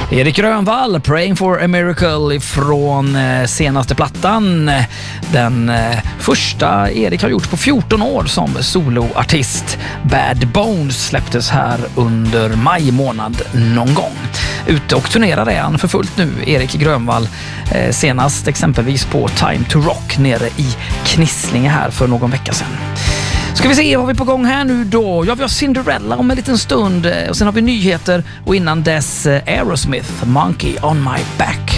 Erik Grönvall, Praying for a Miracle från senaste plattan. Den första Erik har gjort på 14 år som soloartist. Bad Bones släpptes här under maj månad någon gång. Ute och turnerar är han för fullt nu, Erik Grönvall. Senast exempelvis på Time to Rock nere i Knislinge här för någon vecka sedan. Ska vi se vad vi är på gång här nu då. Ja, vi har Cinderella om en liten stund och sen har vi nyheter och innan dess Aerosmith, Monkey on My Back.